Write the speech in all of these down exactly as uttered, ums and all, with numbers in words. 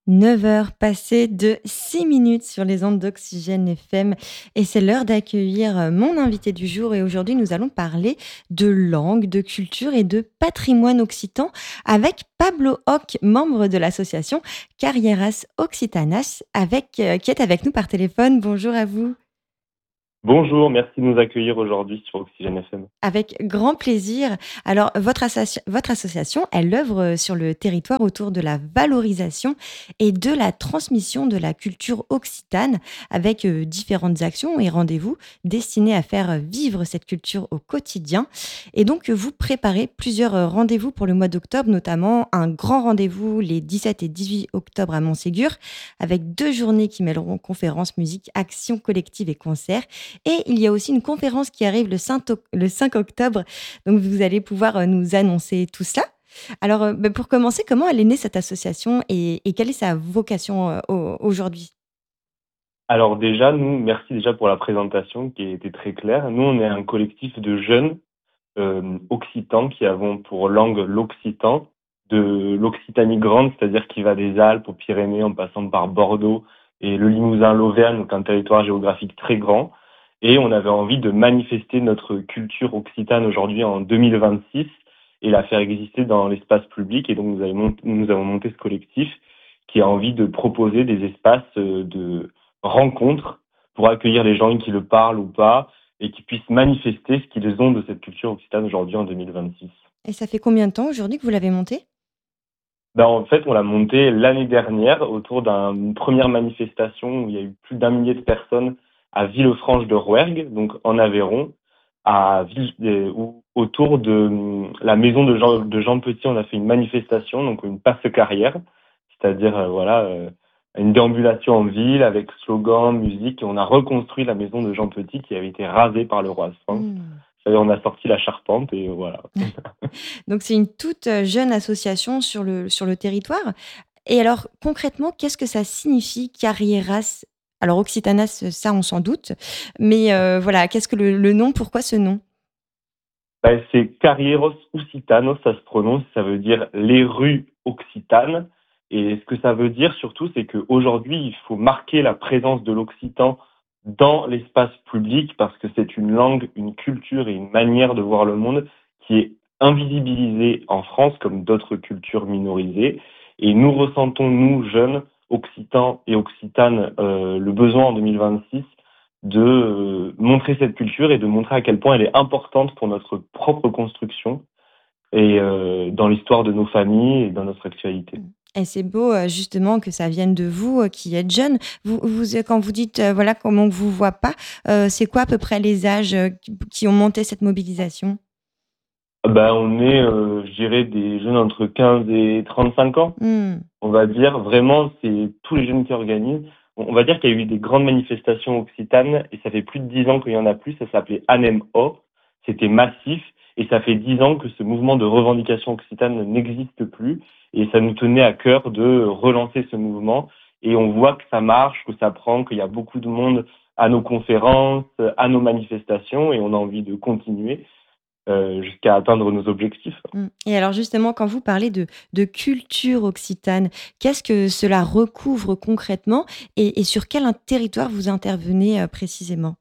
neuf heures passées de six minutes sur les ondes d'Oxygène F M et c'est l'heure d'accueillir euh, mon invité du jour et aujourd'hui nous allons parler de langue, de culture et de patrimoine occitan avec Pablo Hoc, membre de l'association Carrieras Occitanas, avec, euh, qui est avec nous par téléphone. Bonjour à vous. Bonjour, merci de nous accueillir aujourd'hui sur Oxygène F M. Avec grand plaisir. Alors, votre, associ- votre association, elle œuvre sur le territoire autour de la valorisation et de la transmission de la culture occitane avec euh, différentes actions et rendez-vous destinés à faire vivre cette culture au quotidien. Et donc, vous préparez plusieurs euh, rendez-vous pour le mois d'octobre, notamment un grand rendez-vous les dix-sept et dix-huit octobre à Montségur avec deux journées qui mêleront conférences, musique, actions collectives et concerts. Et il y a aussi une conférence qui arrive le cinq, oc- le cinq octobre. Donc, vous allez pouvoir euh, nous annoncer tout cela. Alors, euh, bah, pour commencer, comment elle est née cette association et, et quelle est sa vocation euh, au- aujourd'hui? Alors déjà, nous, merci déjà pour la présentation qui a été très claire. Nous, on est un collectif de jeunes euh, occitans qui avons pour langue l'occitan, de l'Occitanie grande, c'est-à-dire qui va des Alpes aux Pyrénées en passant par Bordeaux et le Limousin, l'Auvergne, donc un territoire géographique très grand. Et on avait envie de manifester notre culture occitane aujourd'hui en deux mille vingt-six et la faire exister dans l'espace public. Et donc nous avons monté, nous avons monté ce collectif qui a envie de proposer des espaces euh, de rencontres pour accueillir les gens qui le parlent ou pas et qui puissent manifester ce qu'ils ont de cette culture occitane aujourd'hui en deux mille vingt-six. Et ça fait combien de temps aujourd'hui que vous l'avez monté? Ben, en fait, on l'a monté l'année dernière autour d'une première manifestation où il y a eu plus d'un millier de personnes à Villefranche de Rouergue, donc en Aveyron, à Ville, euh, où- autour de hum, la maison de Jean, de Jean Petit. On a fait une manifestation, donc une passe-carrière, c'est-à-dire euh, voilà euh, une déambulation en ville avec slogan, musique, et on a reconstruit la maison de Jean Petit qui avait été rasée par le roi Franck. Hmm. Et on a sorti la charpente et voilà. Donc, c'est une toute euh, jeune association sur le, sur le territoire. Et alors, concrètement, qu'est-ce que ça signifie Carrieras? Alors, Occitanas, ça, on s'en doute. Mais euh, voilà, qu'est-ce que le, le nom? Pourquoi ce nom? Ben, c'est Carrieros Occitanos, ça se prononce, ça veut dire les rues occitanes. Et ce que ça veut dire surtout, c'est qu'aujourd'hui, il faut marquer la présence de l'occitan dans l'espace public parce que c'est une langue, une culture et une manière de voir le monde qui est invisibilisée en France comme d'autres cultures minorisées. Et nous ressentons, nous, jeunes, occitans et occitanes, euh, le besoin en deux mille vingt-six de euh, montrer cette culture et de montrer à quel point elle est importante pour notre propre construction et euh, dans l'histoire de nos familles et dans notre actualité. Et c'est beau, heu, justement que ça vienne de vous, heu, qui êtes jeune. Vous vous, heu, quand vous dites, heu, voilà, comment on ne vous voit pas, heu, c'est quoi à peu près les âges, heu, qui qui ont monté cette mobilisation? Ben, on est, euh, je dirais, des jeunes entre quinze et trente-cinq ans, Mmh. on va dire. Vraiment, c'est tous les jeunes qui organisent. On on va dire qu'il y a eu des grandes manifestations occitanes et ça fait plus de dix ans qu'il y en a plus. Ça s'appelait ANEM-O. C'était massif et ça fait dix ans que ce mouvement de revendication occitane n'existe plus et ça nous tenait à cœur de relancer ce mouvement et on voit que ça marche, que ça prend, qu'il y a beaucoup de monde à nos conférences, à nos manifestations et on a envie de continuer euh, jusqu'à atteindre nos objectifs. Mmh. Et alors justement, quand vous parlez de de culture occitane, qu'est-ce que cela recouvre concrètement et et sur quel un territoire vous intervenez, heu, précisément?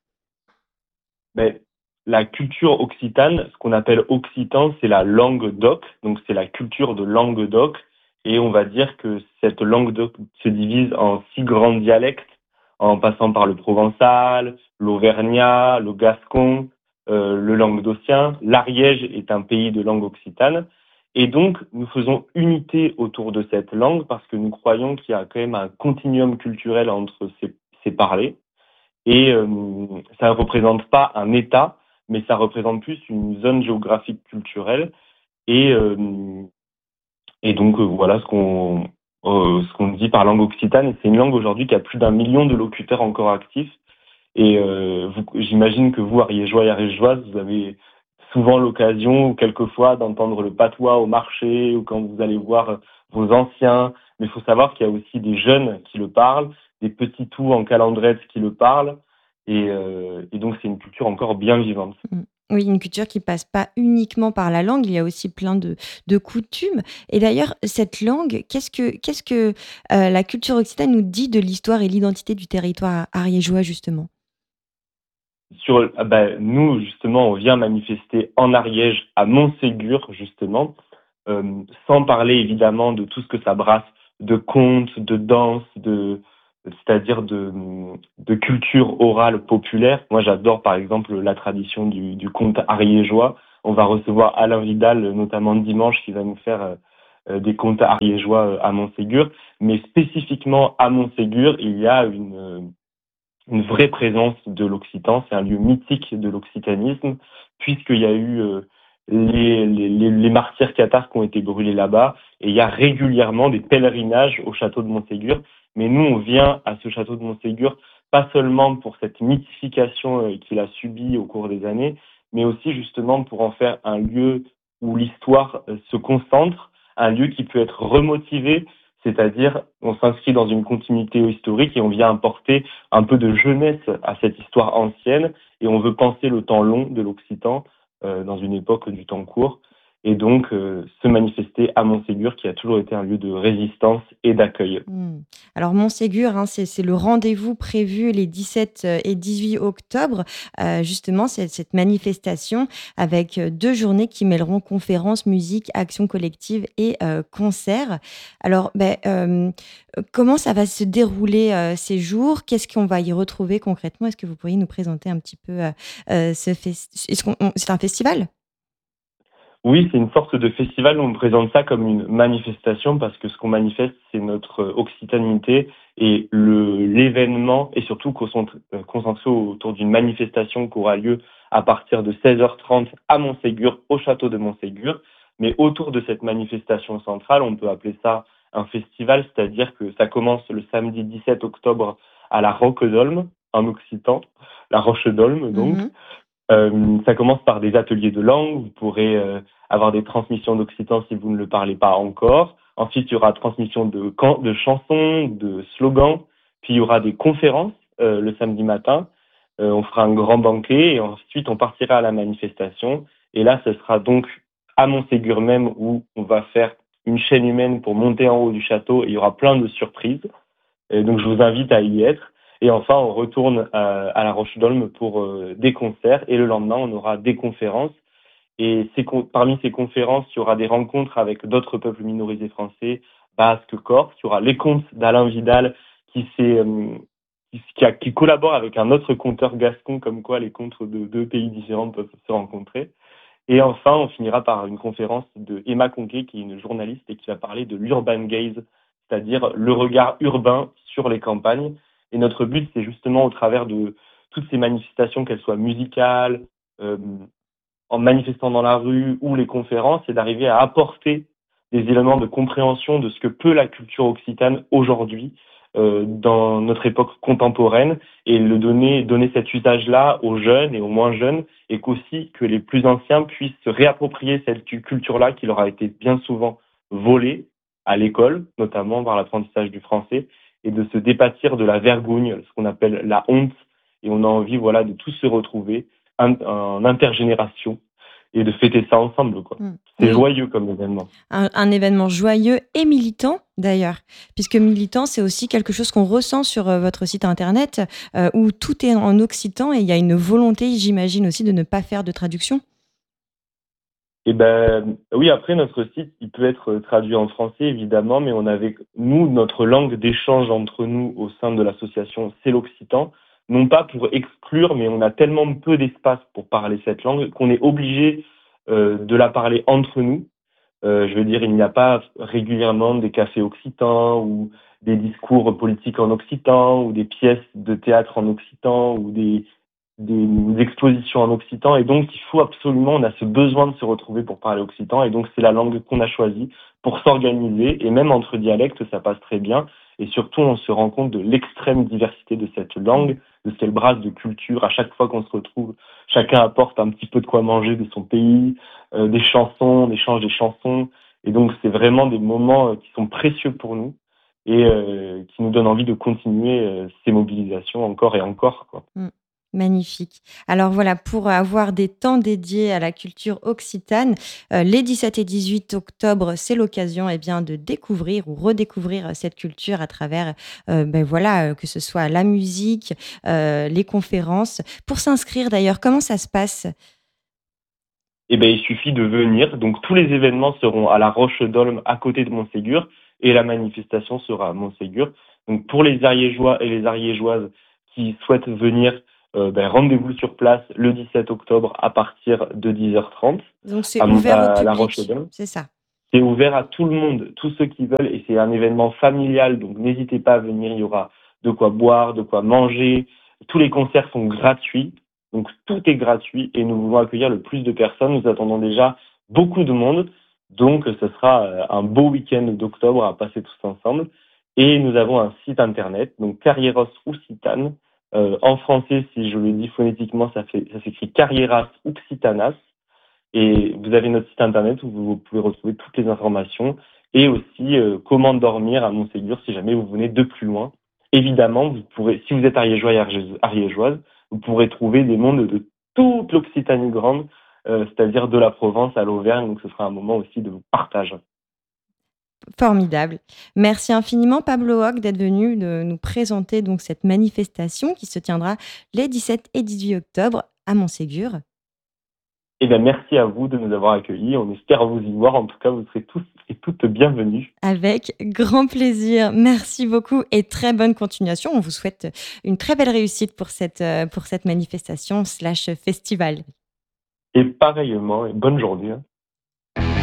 Mais la culture occitane, ce qu'on appelle occitan, c'est la langue d'oc, donc c'est la culture de langue d'oc, et on va dire que cette langue d'oc se divise en six grands dialectes, en passant par le provençal, l'auvergnat, le gascon, euh, le languedocien. L'Ariège est un pays de langue occitane, et donc nous faisons unité autour de cette langue parce que nous croyons qu'il y a quand même un continuum culturel entre ces, ces parlers. Et euh, ça ne représente pas un État, mais ça représente plus une zone géographique culturelle. Et, euh, et donc euh, voilà ce qu'on euh, ce qu'on dit par langue occitane. Et c'est une langue aujourd'hui qui a plus d'un million de locuteurs encore actifs. Et euh, vous- j'imagine que vous, Ariégeois et Ariégeoises, vous avez souvent l'occasion, ou quelquefois, d'entendre le patois au marché ou quand vous allez voir vos anciens. Mais il faut savoir qu'il y a aussi des jeunes qui le parlent, des petits tout en calandrette qui le parlent. Et, euh, et donc, c'est une culture encore bien vivante. Mmh. Oui, une culture qui passe pas uniquement par la langue, il y a aussi plein de de coutumes et d'ailleurs, cette langue, qu'est-ce que qu'est-ce que, heu, la culture occitane nous dit de l'histoire et l'identité du territoire ariégeois, justement? Sur ah bah, nous, justement, on vient manifester en Ariège, à Montségur, justement, hem, sans parler évidemment de tout ce que ça brasse de contes, de danse, de c'est-à-dire de, mmh, de culture orale populaire. Moi, j'adore, par exemple, la tradition du du conte ariégeois. On va recevoir Alain Vidal, notamment dimanche, qui va nous faire, heu heu, des contes ariégeois, heu, à Montségur. Mais spécifiquement à Montségur, il y a une, heu une vraie présence de l'occitan. C'est un lieu mythique de l'occitanisme, puisqu'il y a eu euh, les, les, les, les martyrs cathares qui ont été brûlés là-bas, et il y a régulièrement des pèlerinages au château de Montségur. Mais nous, on vient à ce château de Montségur pas seulement pour cette mythification euh, qu'il a subie au cours des années, mais aussi justement pour en faire un lieu où l'histoire euh, se concentre, un lieu qui peut être remotivé, c'est-à-dire on s'inscrit dans une continuité historique et on vient apporter un peu de jeunesse à cette histoire ancienne et on veut penser le temps long de l'Occitan euh, dans une époque du temps court et donc euh, se manifester à Montségur qui a toujours été un lieu de résistance et d'accueil. Mmh. Alors Montségur, hein, c'est c'est le rendez-vous prévu les dix-sept heu, et dix-huit octobre. Heu, justement, c'est cette manifestation avec, heu, deux journées qui mêleront conférences, musique, action collective et heu, concerts. Alors, beh, hem, heu, comment ça va se dérouler, heu, ces jours? Qu'est-ce qu'on va y retrouver concrètement? Est-ce que vous pourriez nous présenter un petit peu, heu heu, ce fes est-ce qu'on on c'est un festival? Oui, c'est une sorte de festival où on présente ça comme une manifestation parce que ce qu'on manifeste, c'est notre euh, occitanité et le l'événement est surtout concentré, euh, concentré autour d'une manifestation qui aura lieu à partir de seize heures trente à Montségur, au château de Montségur. Mais autour de cette manifestation centrale, on peut appeler ça un festival, c'est-à-dire que ça commence le samedi dix-sept octobre à la Roquedolme, en occitan, la Roche d'Olme donc. Mmh. Euh, ça commence par des ateliers de langue. Vous pourrez euh, avoir des transmissions d'occitan si vous ne le parlez pas encore. Ensuite, il y aura transmission de, can- de chansons, de slogans. Puis il y aura des conférences euh, le samedi matin. Euh, on fera un grand banquet et ensuite on partira à la manifestation. Et là, ce sera donc à Montségur même où on va faire une chaîne humaine pour monter en haut du château et il y aura plein de surprises. Et donc, je vous invite à y être. Et enfin, on retourne à, à la Roche d'Olme pour euh, des concerts. Et le lendemain, on aura des conférences. Et ces, parmi ces conférences, il y aura des rencontres avec d'autres peuples minorisés français, basques, corses. Il y aura les contes d'Alain Vidal qui, euh, qui, qui, a, qui collabore avec un autre conteur gascon, comme quoi les contes de deux pays différents peuvent se rencontrer. Et enfin, on finira par une conférence de Emma Conquet, qui est une journaliste et qui va parler de l'urban gaze, c'est-à-dire le regard urbain sur les campagnes. Et notre but, c'est justement au travers de toutes ces manifestations, qu'elles soient musicales, euh, en manifestant dans la rue ou les conférences, c'est d'arriver à apporter des éléments de compréhension de ce que peut la culture occitane aujourd'hui euh, dans notre époque contemporaine et le donner, donner cet usage-là aux jeunes et aux moins jeunes et qu'aussi que les plus anciens puissent se réapproprier cette culture-là qui leur a été bien souvent volée à l'école, notamment par l'apprentissage du français, et de se départir de la vergogne, ce qu'on appelle la honte, et on a envie voilà, de tous se retrouver en, en intergénération et de fêter ça ensemble, quoi. Mmh. C'est Oui. joyeux comme événement. Un un événement joyeux et militant d'ailleurs, puisque militant, c'est aussi quelque chose qu'on ressent sur, heu, votre site internet, heu, où tout est en occitan et il y a une volonté, j'imagine aussi, de ne pas faire de traduction? Et ben oui, après notre site, il peut être traduit en français évidemment, mais on avait nous notre langue d'échange entre nous au sein de l'association, c'est l'occitan, non pas pour exclure, mais on a tellement peu d'espace pour parler cette langue qu'on est obligé euh, de la parler entre nous. Euh, je veux dire, il n'y a pas régulièrement des cafés occitans ou des discours politiques en occitan ou des pièces de théâtre en occitan ou des, des expositions en occitan. Et donc, il faut absolument, on a ce besoin de se retrouver pour parler occitan. Et donc, c'est la langue qu'on a choisie pour s'organiser. Et même entre dialectes, ça passe très bien. Et surtout, on se rend compte de l'extrême diversité de cette Mmh. langue, de ce qu'elle brasse de culture. À chaque fois qu'on se retrouve, chacun apporte un petit peu de quoi manger de son pays, euh, des chansons, on échange des chansons. Et donc, c'est vraiment des moments euh, qui sont précieux pour nous et euh, qui nous donnent envie de continuer euh, ces mobilisations encore et encore, quoi. Mmh. Magnifique. Alors voilà, pour avoir des temps dédiés à la culture occitane, heu, les dix-sept et dix-huit octobre, c'est l'occasion, eh bien, de découvrir ou redécouvrir, heu, cette culture à travers, heu, beh, voilà, heu, que ce soit la musique, heu, les conférences. Pour s'inscrire d'ailleurs, comment ça se passe? Eh ben, il suffit de venir. Donc tous les événements seront à la Roche-d'Olme, à côté de Montségur, et la manifestation sera à Montségur. Donc pour les Ariégeois et les Ariégeoises qui souhaitent venir, euh, ben, rendez-vous sur place le dix-sept octobre à partir de dix heures trente Donc c'est à, Mon- ouvert au à la public, Roche-d'Olme. c'est ça? C'est ouvert à tout le monde, tous ceux qui veulent, et c'est un événement familial, donc n'hésitez pas à venir, il y aura de quoi boire, de quoi manger, tous les concerts sont gratuits, donc tout est gratuit et nous voulons accueillir le plus de personnes, nous attendons déjà beaucoup de monde, donc ce sera euh, un beau week-end d'octobre à passer tous ensemble, et nous avons un site internet, donc Carrieros Occitane, euh, en français, si je le dis phonétiquement, ça fait, ça s'écrit Carrieras Occitanas, et vous avez notre site internet où vous pouvez retrouver toutes les informations et aussi euh, comment dormir à Montségur si jamais vous venez de plus loin. Évidemment, vous pourrez, si vous êtes ariégeois et ariégeoise, ariégeoise, vous pourrez trouver des mondes de toute l'Occitanie grande, euh, c'est-à-dire de la Provence à l'Auvergne. Donc ce sera un moment aussi de partage. Formidable. Merci infiniment Pablo Hoc d'être venu de nous présenter donc cette manifestation qui se tiendra les dix-sept et dix-huit octobre à Montségur. Et bien merci à vous de nous avoir accueillis. On espère vous y voir. En tout cas, vous serez tous et toutes bienvenus. Avec grand plaisir. Merci beaucoup et très bonne continuation. On vous souhaite une très belle réussite pour cette, heu, pour cette manifestation slash festival. Et pareillement, et bonne journée, hein.